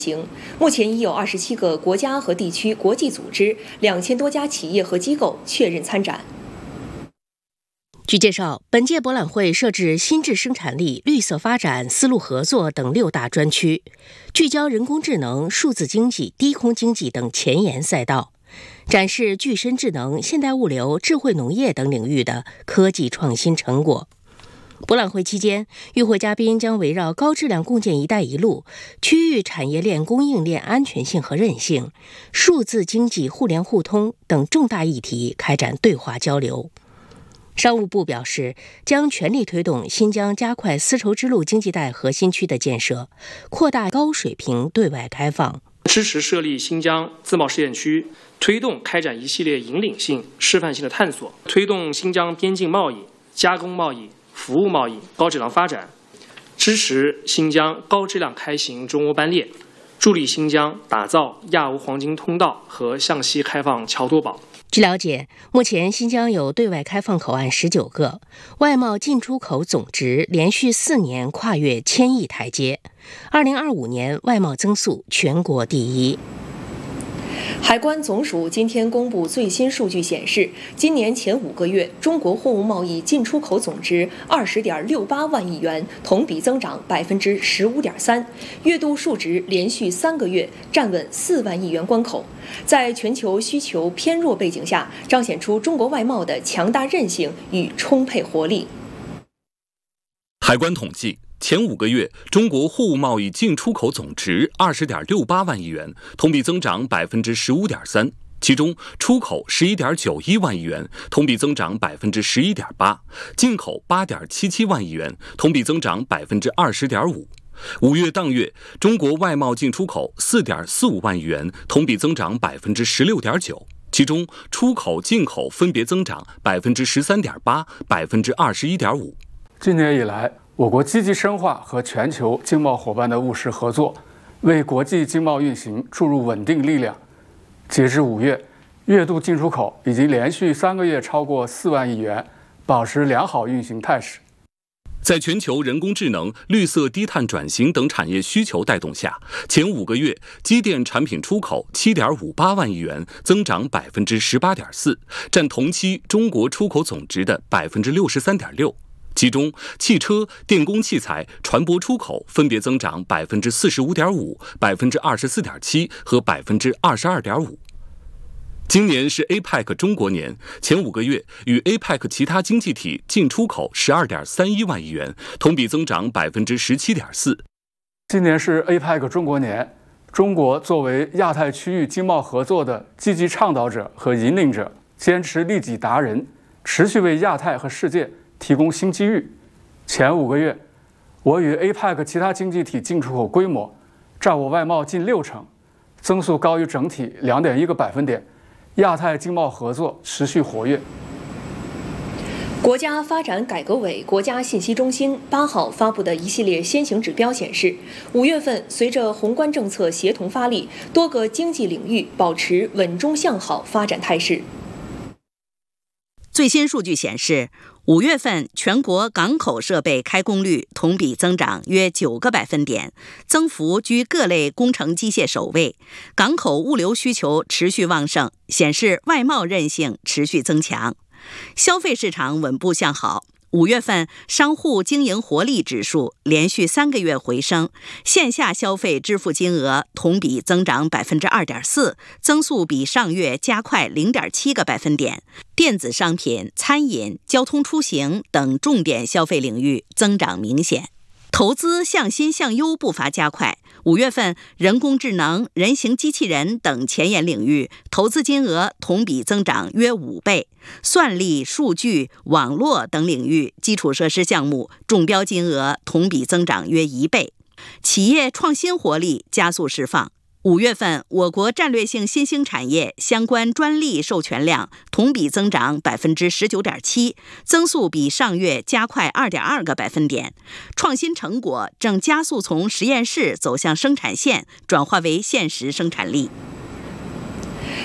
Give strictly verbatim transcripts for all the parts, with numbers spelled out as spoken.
行。目前已有二十七个国家和地区国际组织、两千多家企业和机构确认参展。 据介绍，本届博览会设置新质生产力、绿色发展、丝路合作等六大专区，聚焦人工智能、数字经济、低空经济等前沿赛道，展示具身智能、现代物流、智慧农业等领域的科技创新成果。博览会期间，与会嘉宾将围绕高质量共建“一带一路”、区域产业链供应链安全性和韧性、数字经济互联互通等重大议题开展对话交流。商务部表示，将全力推动新疆加快丝绸之路经济带核心区的建设，扩大高水平对外开放， 支持设立新疆自贸试验区，推动开展一系列引领性、示范性的探索，推动新疆边境贸易、加工贸易、服务贸易高质量发展，支持新疆高质量开行中欧班列，助力新疆打造亚欧黄金通道和向西开放桥头堡。 据了解，目前新疆有对外开放口岸十九个，外贸进出口总值连续四年跨越千亿台阶，二零二五年外贸增速全国第一。 海关总署今天公布最新数据显示，今年前五个月，中国货物贸易进出口总值二十点六八万亿元，同比增长百分之十五点三，月度数值连续三个月站稳四万亿元关口。在全球需求偏弱背景下，彰显出中国外贸的强大韧性与充沛活力。 海关统计，前五个月，中国货物贸易进出口总值二十点六八万亿元，同比增长百分之十五点三。其中，出口十一点九一万亿元，同比增长百分之十一点八；进口八点七七万亿元，同比增长百分之二十点五。五月当月，中国外贸进出口四点四五万亿元，同比增长百分之十六点九。其中，出口、进口分别增长百分之十三点八、百分之二十一点五。 今年以来，我国积极深化和全球经贸伙伴的务实合作，为国际经贸运行注入稳定力量。截至五月，月度进出口已经连续三个月超过四万亿元，保持良好运行态势。 在全球人工智能、绿色低碳转型等产业需求带动下，前五个月机电产品出口七点五八万亿元，增长百分之十八点四，占同期中国出口总值的百分之六十三点六。其中，汽车、电工器材、船舶出口分别增长百分之四十五点五、百分之二十四点七和百分之二十二点五。今年是 A P E C 中国年，前五个月与 A P E C 其他经济体进出口十二点三一万亿元，同比增长百分之十七点四。 今年是 A P E C 中国年，中国作为亚太区域经贸合作的积极倡导者和引领者，坚持利己达人，持续为亚太和世界提供新机遇。前五个月，我与 A P E C 其他经济体进出口规模占我外贸近六成，增速高于整体 两点一 个百分点。亚太经贸合作持续活跃。 国家发展改革委国家信息中心八号发布的一系列先行指标显示，五月份随着宏观政策协同发力，多个经济领域保持稳中向好发展态势。 最新数据显示，五月份全国港口设备开工率同比增长约九个百分点，增幅居各类工程机械首位。港口物流需求持续旺盛，显示外贸韧性持续增强。消费市场稳步向好。五月份商户经营活力指数连续三个月回升，线下消费支付金额同比增长百分之二点四，增速比上月加快零点七个百分点。电子商品、餐饮、交通出行等重点消费领域增长明显。投资向新向优步伐加快，五月份人工智能、人形机器人等前沿领域投资金额同比增长约五倍，算力、数据、网络等领域基础设施项目中标金额同比增长约一倍，企业创新活力加速释放。五月份，我国战略性新兴产业相关专利授权量同比增长百分之十九点七，增速比上月加快二点二个百分点。创新成果正加速从实验室走向生产线，转化为现实生产力。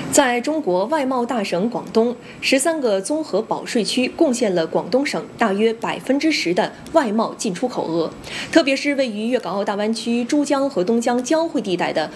在中国外贸大省广东，十三个综合保税区贡献了广东省大约百分之十的外贸进出口额。特别是位于粤港澳大湾区珠江和东江交汇地带的